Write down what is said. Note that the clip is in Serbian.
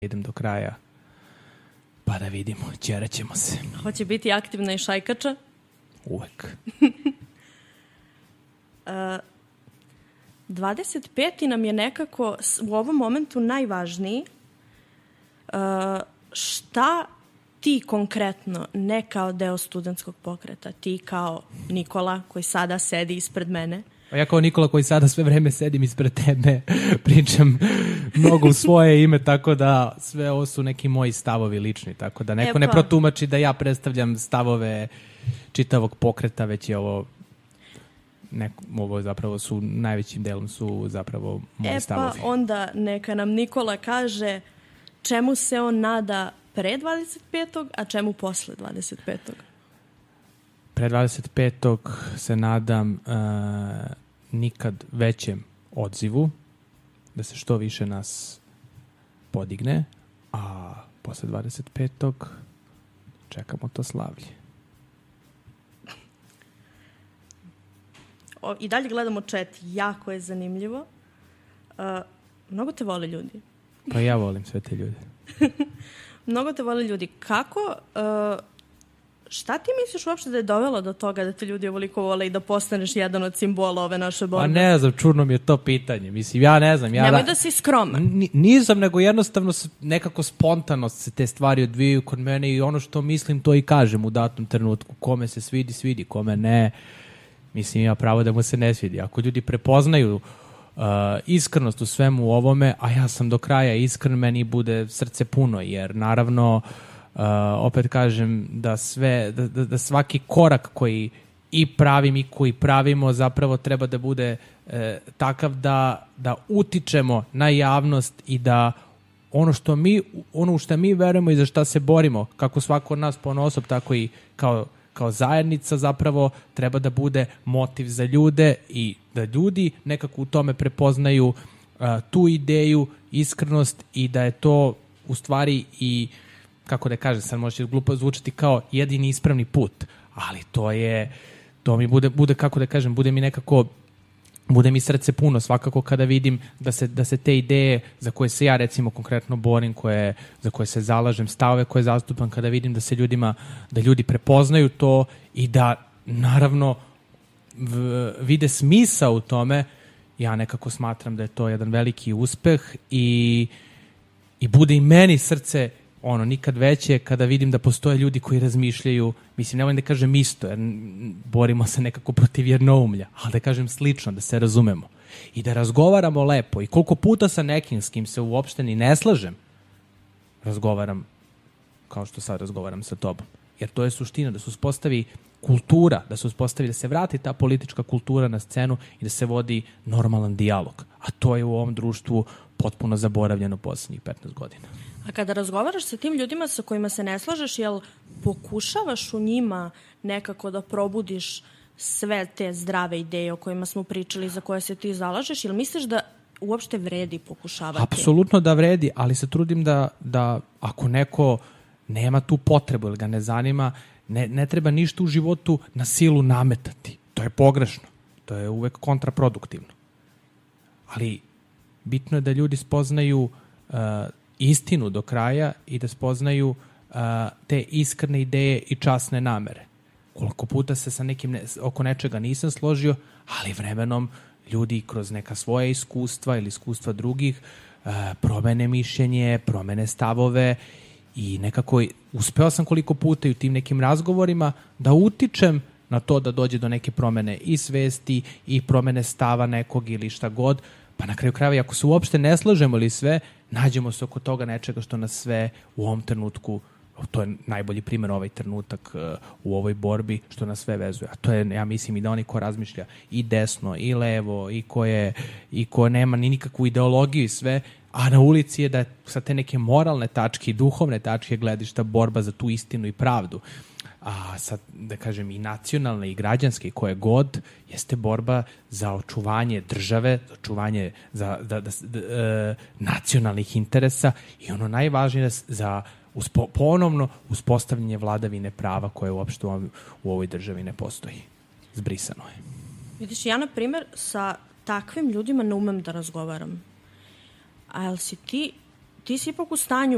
idem do kraja, pa da vidimo, ćeraćemo se. Hoće biti aktivna i šajkača? Uvek. 25. nam je nekako u ovom momentu najvažniji. Šta ti konkretno, ne kao deo studentskog pokreta, ti kao Nikola koji sada sedi ispred mene? Ja kao Nikola koji sada sve vreme sedim ispred tebe, pričam mnogo u svoje ime, tako da sve ovo su neki moji stavovi lični, tako da neko ne protumači da ja predstavljam stavove čitavog pokreta, već je ovo zapravo su, najvećim delom su zapravo moji stavovi. Pa onda neka nam Nikola kaže čemu se on nada pre 25. a čemu posle 25. Pre 25. se nadam nikad većem odzivu, da se što više nas podigne, a posle 25. čekamo to slavlje. I dalje gledamo chat, jako je zanimljivo. Mnogo te vole ljudi. Pa ja volim sve te ljude. Mnogo te vole ljudi. Kako, šta ti misliš uopšte da je dovelo do toga da te ljudi ovoliko vole i da postaneš jedan od simbola ove naše borbe? Pa ne znam, čudno mi je to pitanje. Mislim, ja ne znam. Nemoj da si skroman. Nisam, nego jednostavno nekako spontano se te stvari odvijaju kod mene i ono što mislim to i kažem u datom trenutku. Kome se svidi, svidi, kome ne. Mislim, ima pravo da mu se ne svidi. Ako ljudi prepoznaju iskrenost u svemu ovome, a ja sam do kraja iskren, meni bude srce puno, jer naravno opet kažem da svaki korak koji i pravim i koji pravimo zapravo treba da bude takav da utičemo na javnost i da ono u što mi verujemo i za šta se borimo, kako svako od nas ponaosob, tako i kao zajednica zapravo treba da bude motiv za ljude i da ljudi nekako u tome prepoznaju tu ideju, iskrenost i da je to u stvari i, kako da kažem, sad može glupo zvučati kao jedini ispravni put, ali to mi bude kako da kažem, bude mi srce puno svakako kada vidim da se te ideje za koje se ja recimo konkretno borim, za koje se zalažem, stavove koje zastupam, kada vidim da ljudi prepoznaju to i da naravno vide smisao u tome, ja nekako smatram da je to jedan veliki uspeh i bude i meni srce nikad veće kada vidim da postoje ljudi koji razmišljaju, mislim, ne volim da kažem isto, jer borimo se nekako protiv jednoumlja, ali da kažem slično, da se razumemo i da razgovaramo lepo i koliko puta sa nekim s kim se uopšte ni ne slažem, razgovaram kao što sad razgovaram sa tobom. Jer to je suština, da se uspostavi kultura, da se vrati ta politička kultura na scenu i da se vodi normalan dijalog. A to je u ovom društvu potpuno zaboravljeno poslednjih 15 godina. A kada razgovaraš sa tim ljudima sa kojima se ne slažeš, jel pokušavaš u njima nekako da probudiš sve te zdrave ideje o kojima smo pričali, za koje se ti zalažeš, jel misliš da uopšte vredi pokušavati? Apsolutno da vredi, ali se trudim da ako neko nema tu potrebu ili ga ne zanima, ne treba ništa u životu na silu nametati. To je pogrešno. To je uvek kontraproduktivno. Ali bitno je da ljudi spoznaju istinu do kraja i da spoznaju te iskrene ideje i časne namere. Koliko puta se sa nekim oko nečega nisam složio, ali vremenom ljudi kroz neka svoja iskustva ili iskustva drugih promene mišljenje, promene stavove i nekako uspeo sam koliko puta i u tim nekim razgovorima da utičem na to da dođe do neke promene i svesti i promene stava nekog ili šta god, pa na kraju krajeva, ako se uopšte ne slažemo ili sve, nađemo se oko toga nečega što nas sve u ovom trenutku, to je najbolji primjer ovaj trenutak u ovoj borbi, što nas sve vezuje. A to je, ja mislim, i da oni ko razmišlja i desno, i levo, i ko nema ni nikakvu ideologiju i sve, a na ulici je da sa te neke moralne tačke i duhovne tačke gledišta borba za tu istinu i pravdu. A sad, da kažem, i nacionalne i građanske i koje god, jeste borba za očuvanje države, za očuvanje nacionalnih interesa i ono najvažnije za ponovno uspostavljanje vladavine prava koje uopšte u ovoj državi ne postoji. Zbrisano je. Vidiš, ja, na primjer, sa takvim ljudima ne umem da razgovaram. A jel si ti si ipak u stanju